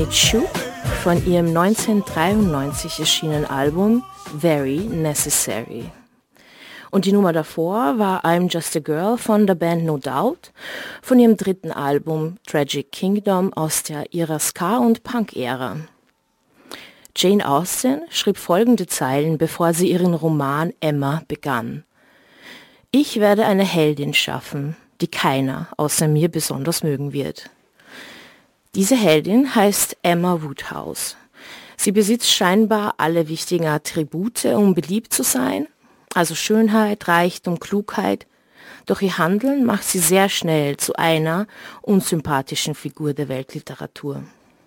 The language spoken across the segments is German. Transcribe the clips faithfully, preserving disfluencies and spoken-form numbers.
Shook von ihrem neunzehnhundertdreiundneunzig erschienenen Album Very Necessary. Und die Nummer davor war I'm Just a Girl von der Band No Doubt von ihrem dritten Album Tragic Kingdom aus der ihrer Ska- und Punk-Ära. Jane Austen schrieb folgende Zeilen, bevor sie ihren Roman Emma begann. Ich werde eine Heldin schaffen, die keiner außer mir besonders mögen wird. Diese Heldin heißt Emma Woodhouse. Sie besitzt scheinbar alle wichtigen Attribute, um beliebt zu sein, also Schönheit, Reichtum, Klugheit. Doch ihr Handeln macht sie sehr schnell zu einer unsympathischen Figur der Weltliteratur.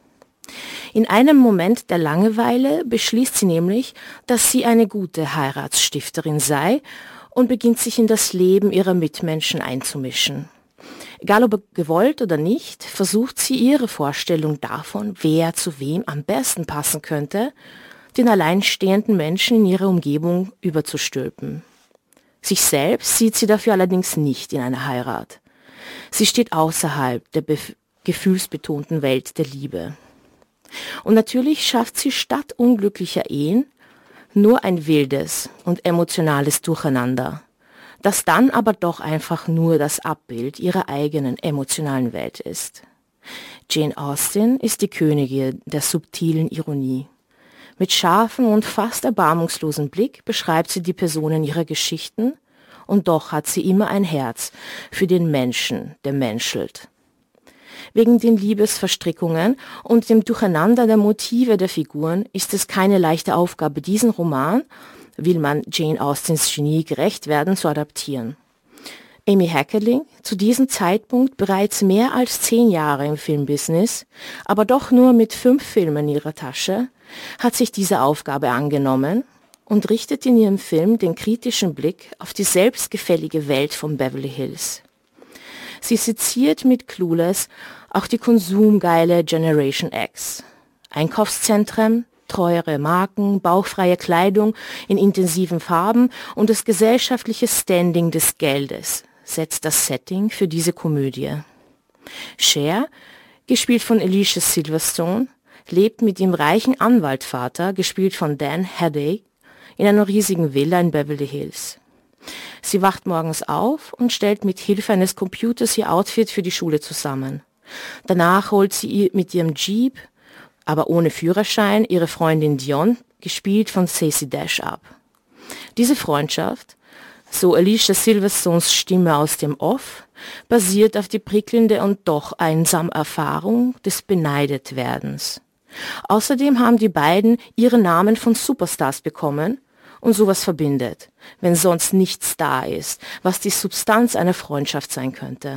In einem Moment der Langeweile beschließt sie nämlich, dass sie eine gute Heiratsstifterin sei und beginnt sich in das Leben ihrer Mitmenschen einzumischen. Egal ob gewollt oder nicht, versucht sie ihre Vorstellung davon, wer zu wem am besten passen könnte, den alleinstehenden Menschen in ihrer Umgebung überzustülpen. Sich selbst sieht sie dafür allerdings nicht in einer Heirat. Sie steht außerhalb der bef- gefühlsbetonten Welt der Liebe. Und natürlich schafft sie statt unglücklicher Ehen nur ein wildes und emotionales Durcheinander, das dann aber doch einfach nur das Abbild ihrer eigenen emotionalen Welt ist. Jane Austen ist die Königin der subtilen Ironie. Mit scharfem und fast erbarmungslosen Blick beschreibt sie die Personen ihrer Geschichten und doch hat sie immer ein Herz für den Menschen, der menschelt. Wegen den Liebesverstrickungen und dem Durcheinander der Motive der Figuren ist es keine leichte Aufgabe, diesen Roman, will man Jane Austens Genie gerecht werden, zu adaptieren. Amy Heckerling, zu diesem Zeitpunkt bereits mehr als zehn Jahre im Filmbusiness, aber doch nur mit fünf Filmen in ihrer Tasche, hat sich diese Aufgabe angenommen und richtet in ihrem Film den kritischen Blick auf die selbstgefällige Welt von Beverly Hills. Sie seziert mit Clueless auch die konsumgeile Generation X. Einkaufszentren, teure Marken, bauchfreie Kleidung in intensiven Farben und das gesellschaftliche Standing des Geldes setzt das Setting für diese Komödie. Cher, gespielt von Alicia Silverstone, lebt mit ihrem reichen Anwaltvater, gespielt von Dan Hedaya, in einer riesigen Villa in Beverly Hills. Sie wacht morgens auf und stellt mit Hilfe eines Computers ihr Outfit für die Schule zusammen. Danach holt sie mit ihrem Jeep, aber ohne Führerschein, ihre Freundin Dion, gespielt von Stacey Dash, ab. Diese Freundschaft, so Alicia Silverstones Stimme aus dem Off, basiert auf die prickelnde und doch einsame Erfahrung des Beneidetwerdens. Außerdem haben die beiden ihre Namen von Superstars bekommen und sowas verbindet, wenn sonst nichts da ist, was die Substanz einer Freundschaft sein könnte.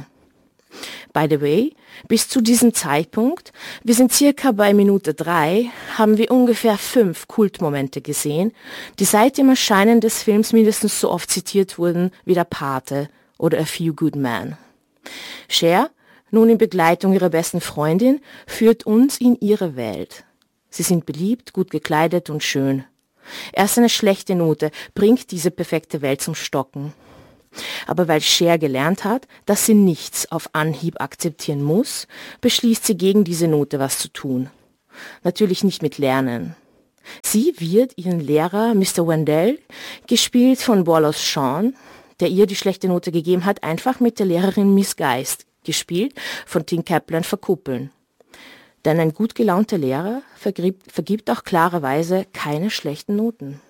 By the way, bis zu diesem Zeitpunkt, wir sind circa bei Minute drei, haben wir ungefähr fünf Kultmomente gesehen, die seit dem Erscheinen des Films mindestens so oft zitiert wurden wie der Pate oder A Few Good Men. Cher, nun in Begleitung ihrer besten Freundin, führt uns in ihre Welt. Sie sind beliebt, gut gekleidet und schön. Erst eine schlechte Note bringt diese perfekte Welt zum Stocken. Aber weil Cher gelernt hat, dass sie nichts auf Anhieb akzeptieren muss, beschließt sie gegen diese Note was zu tun. Natürlich nicht mit Lernen. Sie wird ihren Lehrer Mister Wendell, gespielt von Wallace Shawn, der ihr die schlechte Note gegeben hat, einfach mit der Lehrerin Miss Geist, gespielt von Tim Kaplan, verkuppeln. Denn ein gut gelaunter Lehrer vergibt, vergibt auch klarerweise keine schlechten Noten.